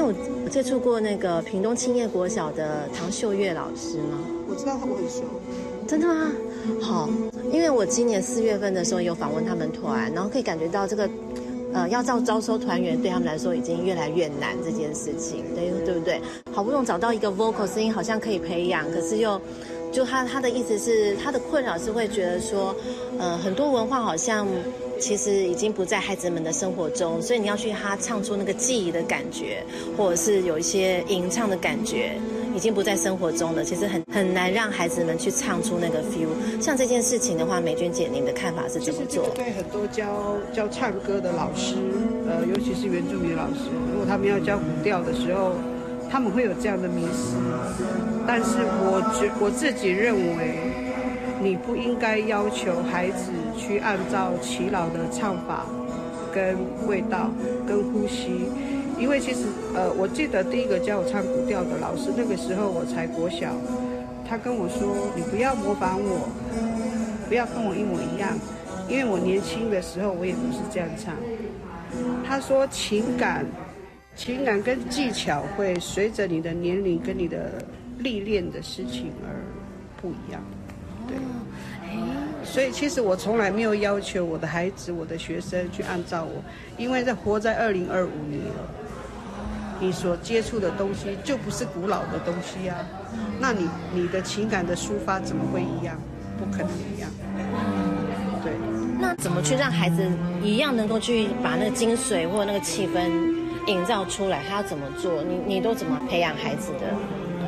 有接触过那个屏东青叶国小的唐秀月老师吗？ 我知道他，我很熟。 真的吗？好，因为我今年4月份的时候有访问他们团，然后可以感觉到这个，要招收团员对他们来说已经越来越难这件事情，对不对？好不容易找到一个 vocal 声音好像可以培养，可是又，就他的意思是，他的困扰是会觉得说，很多文化好像其实已经不在孩子们的生活中，所以你要去他唱出那个记忆的感觉，或者是有一些吟唱的感觉。已经不在生活中了，其实很难让孩子们去唱出那个 feel。像这件事情的话，美娟姐，您的看法是怎么做？ 其实这个对很多教唱歌的老师，尤其是原住民老师，如果他们要教古调的时候，他们会有这样的迷思。但是我自己认为，你不应该要求孩子去按照耆老的唱法、跟味道、跟呼吸。因为其实，我记得第一个教我唱古调的老师，那个时候我才国小，他跟我说：“你不要模仿我，不要跟我一模一样，因为我年轻的时候我也不是这样唱。”他说情感跟技巧会随着你的年龄跟你的历练的事情而不一样，对。所以其实我从来没有要求我的孩子、我的学生去按照我，因为活在2025年了。你所接触的东西就不是古老的东西啊，那你的情感的抒发怎么会一样？不可能一样。对。 那怎么去让孩子一样能够去把那个精髓或那个气氛营造出来？他要怎么做？你都怎么培养孩子的？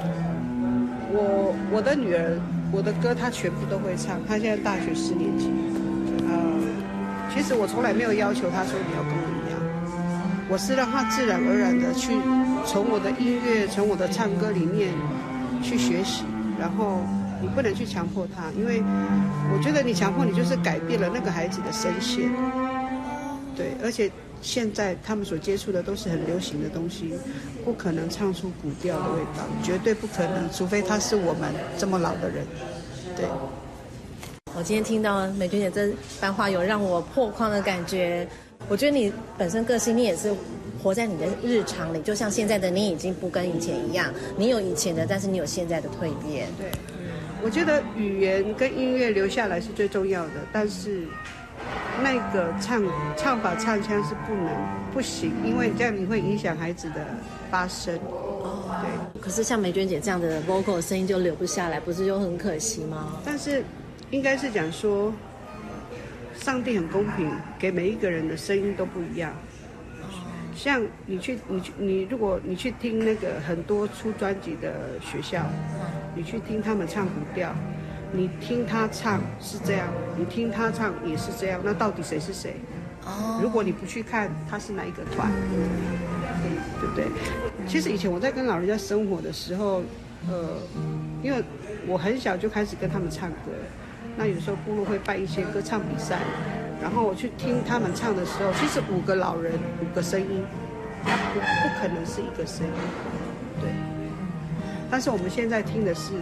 我的女儿，我的歌她全部都会唱，她现在大学4年级。其实我从来没有要求她说你要跟我一样。我是让他自然而然的去从我的音乐、从我的唱歌里面去学习，然后你不能去强迫他，因为我觉得你强迫你就是改变了那个孩子的声线。对，而且现在他们所接触的都是很流行的东西，不可能唱出古调的味道，绝对不可能，除非他是我们这么老的人。对。 我今天听到美娟姐这番话，有让我破框的感觉。我觉得你本身个性，你也是活在你的日常里，就像现在的你已经不跟以前一样，你有以前的，但是你有现在的蜕变。 对，我觉得语言跟音乐留下来是最重要的，但是那个唱法唱腔是不行，因为这样你会影响孩子的发声。对。 可是像美娟姐这样的 vocal 的声音就留不下来，不是就很可惜吗？ 但是应该是讲说，上帝很公平，给每一个人的声音都不一样。像如果你去听那个很多出专辑的学校，你去听他们唱古调，你听他唱是这样，你听他唱也是这样，那到底谁是谁？如果你不去看他是哪一个团，对不对？其实以前我在跟老人家生活的时候，因为我很小就开始跟他们唱歌。那有时候部落会办一些歌唱比赛，然后我去听他们唱的时候，其实5个老人5个声音，它不可能是一个声音，对。但是我们现在听的是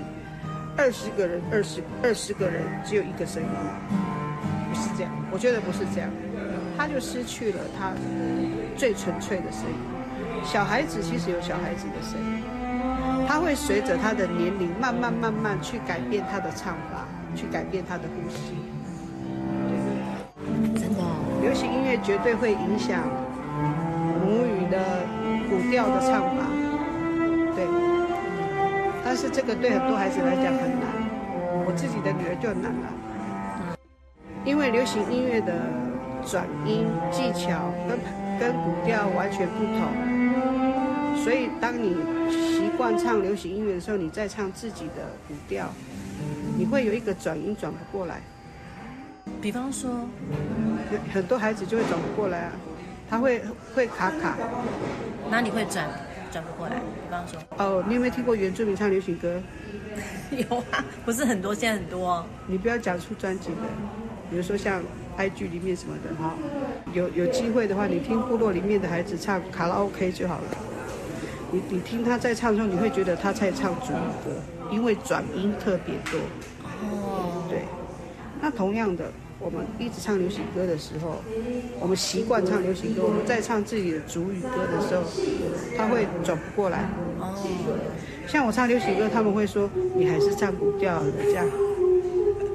20个人20个人只有一个声音，不是这样，我觉得不是这样，他就失去了他最纯粹的声音。小孩子其实有小孩子的声音，他会随着他的年龄慢慢去改变他的唱法，去改变他的呼吸。 对，真的流行音乐绝对会影响母语的古调的唱法，对。但是这个对很多孩子来讲很难，我自己的女儿就很难了，因为流行音乐的转音技巧跟古调完全不同，所以当你习惯唱流行音乐的时候，你再唱自己的古调，你会有一个转音转不过来。 比方说， 很多孩子就会转不过来啊，他会卡。 哪里会转不过来？比方说， 你有没有听过原住民唱流行歌？ 有啊，不是很多，现在很多。 你不要讲出专辑的，比如说像 IG 里面什么的哈，有机会的话，你听部落里面的孩子唱卡拉 OK 就好了。你听他在唱的时候，你会觉得他在唱主语歌，因为转音特别多。对。那同样的， 我们一直唱流行歌的时候，我们习惯唱流行歌，我们在唱自己的主语歌的时候，他会转不过来。像我唱流行歌，他们会说你还是唱古调的这样。